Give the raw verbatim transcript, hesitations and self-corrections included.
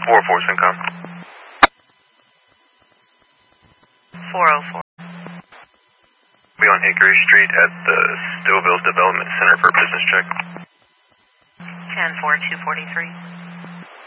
four oh four, Syncom. four oh four. We on Hickory Street at the Stillville Development Center for a business check. ten four two forty-three.